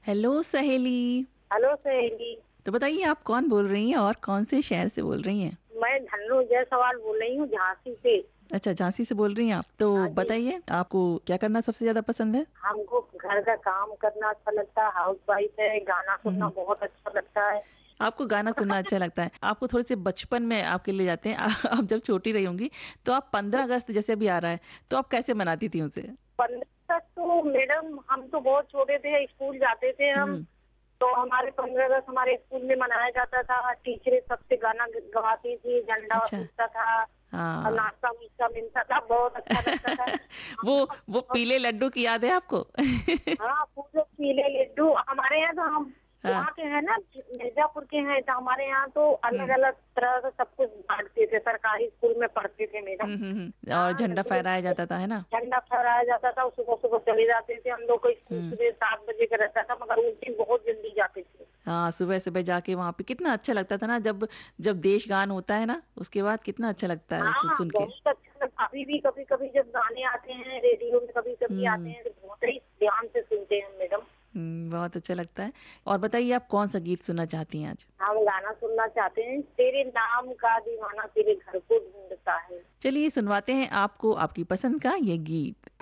Hello सहेली। Hello सहेली। तो बताइए आप कौन बोल रही हैं और कौन से शहर से बोल रही हैं? मैं धन्नो जायसवाल बोल रही हूँ झांसी से। अच्छा, झांसी से बोल रही हैं आप। तो हाँ जी। बताइए आपको क्या करना सबसे ज्यादा पसंद है? हमको घर का काम करना अच्छा लगता है, हाउस वाइफ है, गाना सुनना हम्म। बहुत अच्छा लगता है। आपको गाना सुनना अच्छा लगता है। आपको थोड़े से बचपन में आपके ले जाते हैं। आप जब छोटी रही होंगी तो आप 15 अगस्त जैसे अभी आ रहा है, तो आप कैसे मनाती थी उसे? 15 तक तो मैडम हम तो बहुत छोटे थे, स्कूल जाते थे हम। हम्म। तो हमारे 15 अगस्त हमारे स्कूल में मनाया जाता था, टीचरें सबसे गाना गवाती थी, झंडा अच्छा। उठता था और हाँ। नाश्ता वास्ता मिलता था, बहुत अच्छा लगता था। वो हम वो पीले लड्डू की याद है आपको? हाँ, पूरे पीले लड्डू हमारे यहाँ तो हम हाँ। यहाँ के हैं ना, मिर्जापुर के हैं, तो हमारे यहाँ तो अलग हम्म। अलग तरह से सब कुछ बांटते थे, सरकारी स्कूल में पढ़ते थे मैडम। और हाँ, झंडा फहराया जाता था, है ना? झंडा फहराया जाता था, सुबह सुबह चले जाते थे हम लोग को स्कूल, हम्म। सुबह 7 बजे का रहता था, मगर उस दिन बहुत जल्दी जाते थे। हाँ, सुबह सुबह जाके वहां पे कितना अच्छा लगता था ना, जब जब देश गान होता है ना, उसके बाद कितना अच्छा लगता है वो सुन हाँ, सुन के। बहुत अच्छा लगता। अभी भी कभी कभी जब गाने आते हैं रेडियो में, कभी कभी आते हम्म। हैं, तो बहुत ही ध्यान से सुनते हैं मैडम। बहुत अच्छा लगता है। और बताइए आप कौन सा गीत सुनना चाहती हैं आज? हम गाना सुनना चाहते हैं, तेरे नाम का दीवाना तेरे घर को ढूंढता है। चलिए सुनवाते हैं आपको आपकी पसंद का ये गीत।